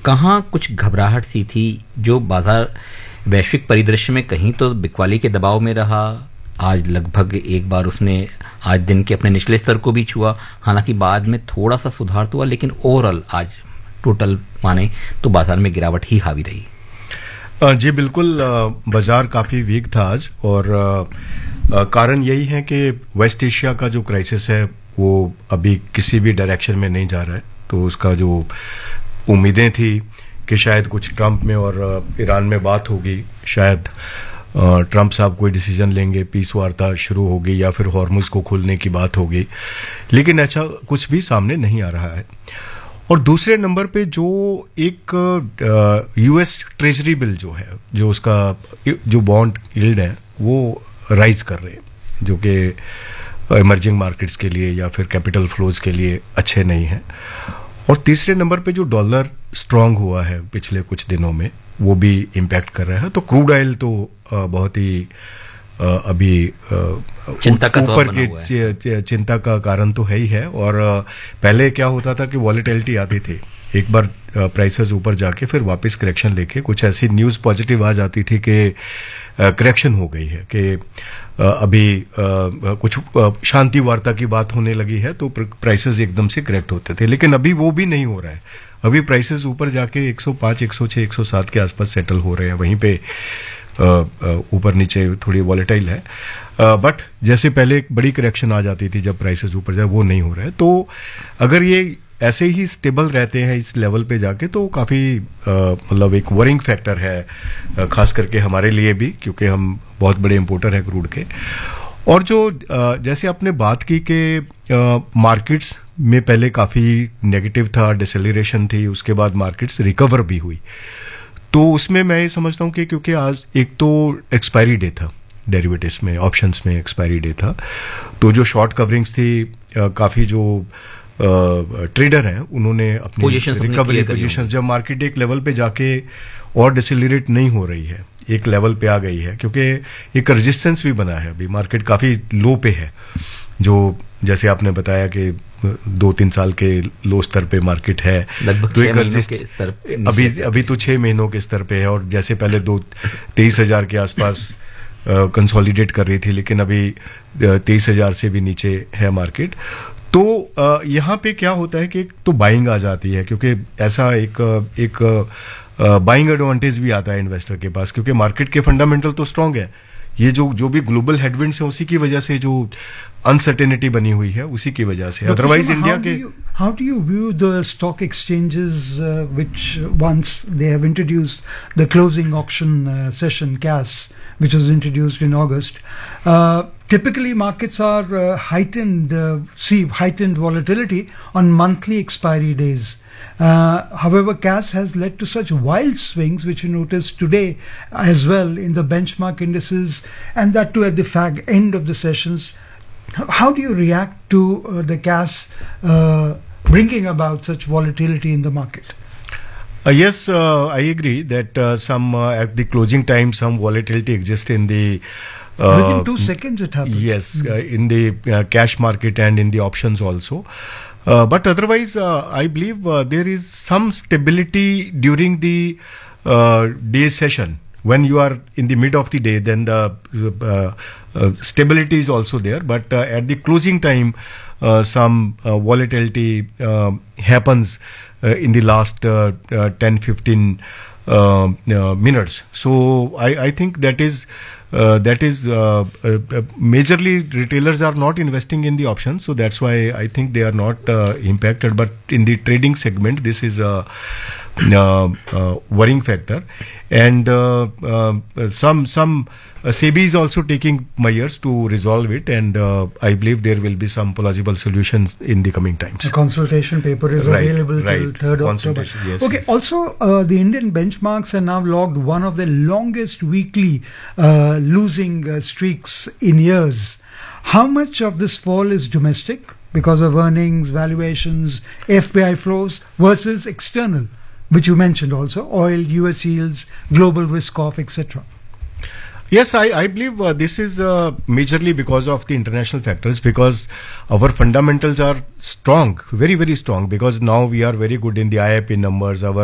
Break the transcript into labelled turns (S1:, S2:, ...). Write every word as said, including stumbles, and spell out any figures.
S1: कहाँ कुछ घबराहट सी थी, जो बाजार वैश्विक परिदृश्य में कहीं तो बिकवाली के दबाव में रहा, आज लगभग एक बार उसने आज दिन के अपने निचले स्तर को भी छुआ, हालांकि बाद में थोड़ा सा सुधार तो हुआ, लेकिन ओवरऑल आज टोटल माने तो बाजार में गिरावट ही हावी रही।
S2: जी बिल्कुल, बाजार काफी वीक था आज, और कारण यही है कि वेस्ट एशिया का जो क्राइसिस है वो अभी किसी भी डायरेक्शन में नहीं जा रहा है। तो उसका जो उम्मीदें थी कि शायद कुछ ट्रंप में और ईरान में बात होगी, शायद ट्रंप साहब कोई डिसीजन लेंगे, पीस वार्ता शुरू होगी या फिर हॉर्मुज को खोलने की बात होगी, लेकिन अच्छा कुछ भी सामने नहीं आ रहा है। और दूसरे नंबर पे जो एक यूएस ट्रेजरी बिल जो है, जो उसका जो बॉन्ड यील्ड है वो राइज कर रहे हैं, जो कि इमर्जिंग मार्केट्स के लिए या फिर कैपिटल फ्लोज के लिए अच्छे नहीं हैं। और तीसरे नंबर पे जो डॉलर स्ट्रांग हुआ है पिछले कुछ दिनों में, वो भी इम्पैक्ट कर रहा है। तो क्रूड ऑयल तो बहुत ही अभी
S1: चिंता का
S2: ऊपर की चिंता का कारण तो है ही है। और पहले क्या होता था कि वॉलेटिलिटी आती थी, एक बार प्राइसेस ऊपर जाके फिर वापस करेक्शन लेके कुछ ऐसी न्यूज पॉजिटिव आ जाती थी कि करेक्शन हो गई है, कि अभी कुछ शांति वार्ता की बात होने लगी है, तो प्राइसेस एकदम से करेक्ट होते थे। लेकिन अभी वो भी नहीं हो रहा है। अभी प्राइसेस ऊपर जाके एक सौ पाँच, एक सौ छह, एक सौ सात के आसपास सेटल हो रहे हैं, वहीं पे ऊपर नीचे थोड़ी वॉलेटाइल है। बट जैसे पहले एक बड़ी करेक्शन आ जाती थी जब प्राइसेस ऊपर जाए, वो नहीं हो रहा है। तो अगर ये ऐसे ही स्टेबल रहते हैं इस लेवल पे जाके, तो काफी मतलब एक वरिंग फैक्टर है, खास करके हमारे लिए भी, क्योंकि हम बहुत बड़े इंपोर्टर हैं क्रूड के। और जो जैसे आपने बात की कि मार्केट्स में पहले काफी नेगेटिव था, डिसेलरेशन थी, उसके बाद मार्केट्स रिकवर भी हुई, तो उसमें मैं ये समझता हूं कि क्योंकि आज एक तो एक्सपायरी डे था, डेरिवेटिव्स में, ऑप्शंस में एक्सपायरी डे था, तो जो शॉर्ट कवरिंग्स थी, काफी जो ट्रेडर हैं उन्होंने अपनी रिकवरी पोजीशन, जब मार्केट एक लेवल पे जाके और डिसेलरेट नहीं हो रही है, एक लेवल पे आ गई है, क्योंकि एक रेजिस्टेंस भी बना है, अभी मार्केट काफी लो पे है, जो जैसे आपने बताया कि दो तीन साल के लो स्तर पे मार्केट है,
S1: लगभग
S2: तो
S1: छह महीनों के स्तर पे,
S2: अभी अभी तो छह महीनों के स्तर पे है। और जैसे पहले दो तेईस हजार के आसपास कंसोलिडेट कर रही थी, लेकिन अभी तेईस हजार से भी नीचे है मार्केट। तो यहाँ पे क्या होता है कि तो बाइंग आ जाती है, क्योंकि ऐसा एक एक बाइंग एडवांटेज भी आता है इन्वेस्टर के पास, क्योंकि मार्केट के फंडामेंटल तो स्ट्रांग है। ये जो जो भी ग्लोबल हेडविंड्स है, उसी की वजह से जो अनसर्टेनिटी बनी हुई है, उसी की वजह से। अदरवाइज इंडिया के
S3: how do you view the stock exchanges uh, which once they have introduced the closing auction uh, session C A S, which was introduced in August? Uh, typically markets are uh, heightened, uh, see heightened volatility on monthly expiry days. Uh, however, C A S has led to such wild swings, which we noticed today as well in the benchmark indices, and that too at the fag end of the sessions. How do you react to uh, the C A S uh, bringing about such volatility in the market?
S2: Uh, yes, uh, I agree that uh, some uh, at the closing time some volatility exists in the uh,
S3: within two seconds it happened.
S2: Yes, mm. uh, in the uh, cash market and in the options also. Uh, but otherwise, uh, I believe uh, there is some stability during the uh, day session. When you are in the mid of the day, then the uh, uh, stability is also there. But uh, at the closing time, uh, some uh, volatility uh, happens uh, in the last uh, uh, ten fifteen uh, uh, minutes. So I, I think that is uh, that is uh, uh, majorly retailers are not investing in the options, so that's why I think they are not uh, impacted. But in the trading segment, this is a Uh, uh, worrying factor, and uh, uh, some some uh, SEBI is also taking measures to resolve it, and uh, I believe there will be some plausible solutions in the coming times.
S3: The consultation paper is right, available
S2: right.
S3: till third October.
S2: Yes,
S3: okay.
S2: Yes.
S3: Also, uh, the Indian benchmarks are now logged one of the longest weekly uh, losing uh, streaks in years. How much of this fall is domestic because of earnings, valuations, F P I flows versus external, which you mentioned also, oil, U S yields, global risk off, et cetera?
S2: Yes, I, I believe uh, this is uh, majorly because of the international factors, because our fundamentals are strong, very, very strong, because now we are very good in the I I P numbers, our